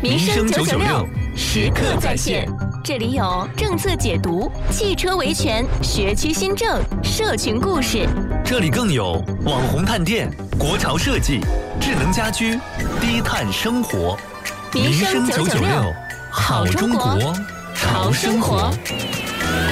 民生996时刻在线，这里有政策解读、汽车维权、学区新政、社群故事， 这里更有网红探店、国潮设计、智能家居、低碳生活。 民生996， 好中国，潮生活。